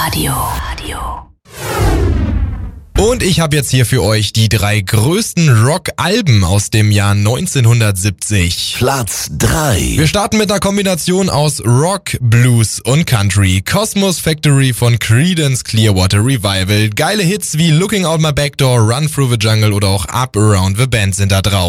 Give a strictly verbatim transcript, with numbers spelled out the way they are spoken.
Radio. Und ich habe jetzt hier für euch die drei größten Rock-Alben aus dem Jahr neunzehnhundertsiebzig. Platz drei. Wir starten mit einer Kombination aus Rock, Blues und Country. Cosmos Factory von Creedence Clearwater Revival. Geile Hits wie Looking Out My Back Door, Run Through the Jungle oder auch Up Around the Bend sind da drauf.